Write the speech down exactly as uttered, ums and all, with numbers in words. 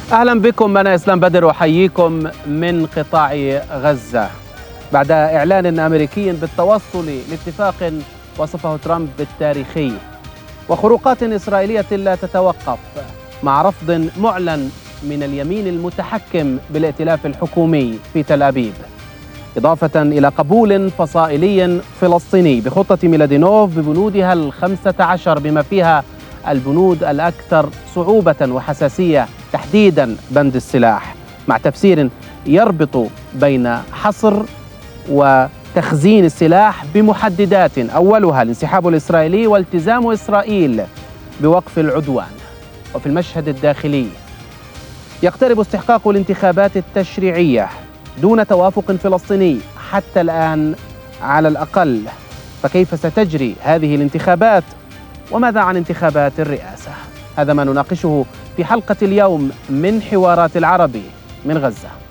أهلا بكم، أنا إسلام بدر أحييكم من قطاع غزة. بعد إعلان أمريكي بالتوصل لاتفاق وصفه ترامب بالتاريخي وخروقات إسرائيلية لا تتوقف مع رفض معلن من اليمين المتحكم بالائتلاف الحكومي في تل أبيب، إضافة إلى قبول فصائلي فلسطيني بخطة ميلادينوف ببنودها الخمسة عشر بما فيها البنود الأكثر صعوبة وحساسية، تحديدا بند السلاح، مع تفسير يربط بين حصر وتخزين السلاح بمحددات أولها الانسحاب الإسرائيلي والتزام إسرائيل بوقف العدوان. وفي المشهد الداخلي يقترب استحقاق الانتخابات التشريعية دون توافق فلسطيني حتى الآن على الأقل، فكيف ستجري هذه الانتخابات؟ وماذا عن انتخابات الرئاسة؟ هذا ما نناقشه في حلقة اليوم من حوارات العربي من غزة.